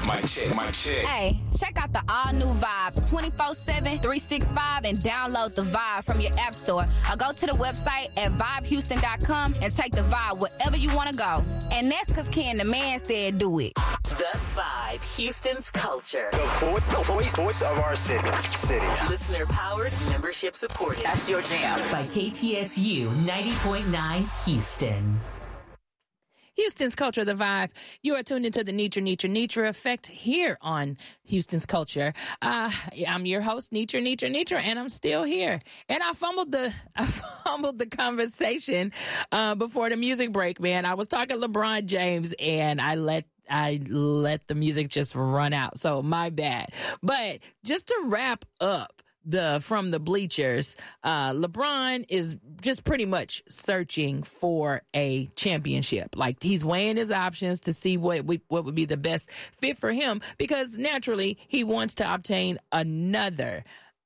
Mic check. Hey, check out the all-new Vibe 24/7, 365, and download the Vibe from your app store. Or go to the website at vibehouston.com and take the Vibe wherever you want to go. And that's because Ken the Man said do it. The Vibe, Houston's culture. The voice of our city. Listener powered, membership supported. That's your jam. By KTSU 90.9 Houston. Houston's Culture, The Vibe. You are tuned into the Nitra Effect here on Houston's Culture. I'm your host, Nitra, and I'm still here. And I fumbled the conversation before the music break, man. I was talking LeBron James, and I let the music just run out. So my bad. But just to wrap up from the bleachers, LeBron is just pretty much searching for a championship. Like, he's weighing his options to see what would be the best fit for him, because naturally he wants to obtain another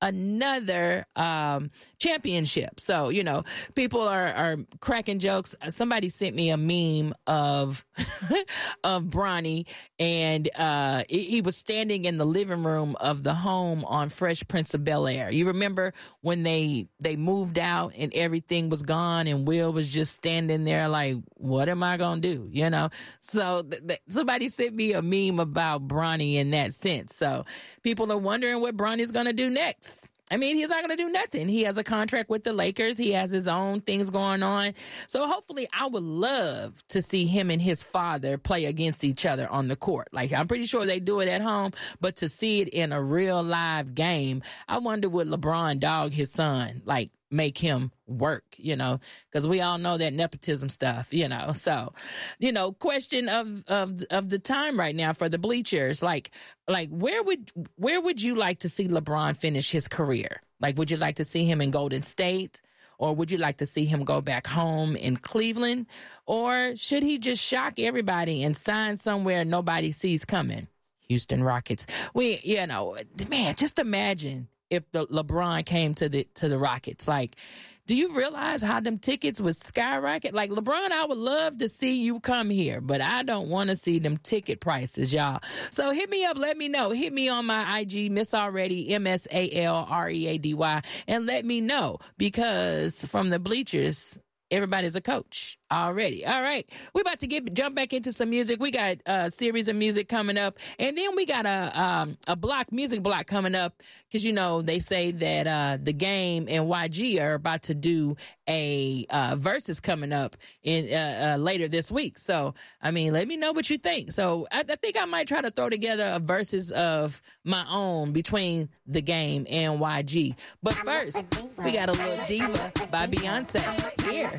championship. So, people are cracking jokes. Somebody sent me a meme of Bronny, and he was standing in the living room of the home on Fresh Prince of Bel-Air. You remember when they moved out and everything was gone, and Will was just standing there like, what am I gonna do? So somebody sent me a meme about Bronny in that sense. So people are wondering what Bronny's gonna do next. I mean, he's not going to do nothing. He has a contract with the Lakers. He has his own things going on. So hopefully, I would love to see him and his father play against each other on the court. Like, I'm pretty sure they do it at home, but to see it in a real live game, I wonder would LeBron dog his son, like, make him work, because we all know that nepotism stuff, So, question of the time right now for the bleachers, like where would you like to see LeBron finish his career? Like, would you like to see him in Golden State, or would you like to see him go back home in Cleveland, or should he just shock everybody and sign somewhere nobody sees coming? Houston Rockets. Man, just imagine if the LeBron came to the Rockets. Like, do you realize how them tickets would skyrocket? Like, LeBron, I would love to see you come here, but I don't want to see them ticket prices, y'all. So hit me up, let me know. Hit me on my IG, Miss Already, MSALREADY, and let me know, because from the bleachers, everybody's a coach already. All right. We're about to jump back into some music. We got a series of music coming up. And then we got a music block coming up, because, they say that the Game and YG are about to do a versus coming up in later this week. So, I mean, let me know what you think. So I think I might try to throw together a versus of my own between the Game and YG. But first, we got a little Diva by Beyonce here.